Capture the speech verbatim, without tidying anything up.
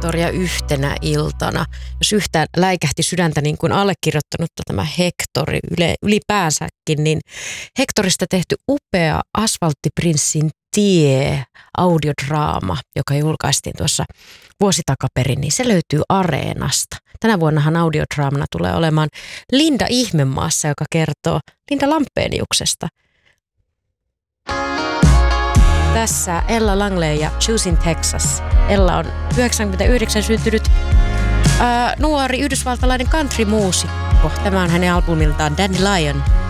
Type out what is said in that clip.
Hectoria yhtenä iltana. Jos yhtään läikähti sydäntä niin kuin allekirjoittanutta tämä Hectori yle, ylipäänsäkin, niin Hectorista tehty upea Asfalttiprinssin tie audiodraama, joka julkaistiin tuossa vuosi takaperin, niin se löytyy Areenasta. Tänä vuonnahan audiodraamana tulee olemaan Linda Ihmemaassa, joka kertoo Linda Lampeniuksesta. Tässä Ella Langley ja Choosing Texas. Ella on yhdeksänkymmentäyhdeksän syntynyt ää, nuori yhdysvaltalainen country-muusikko. Tämä on hänen albumiltaan Dandelion.